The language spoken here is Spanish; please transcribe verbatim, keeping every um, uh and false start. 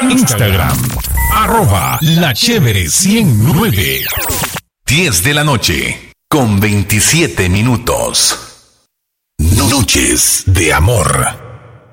Instagram, arroba la chévere ciento nueve. diez de la noche, con veintisiete minutos. Noches de amor.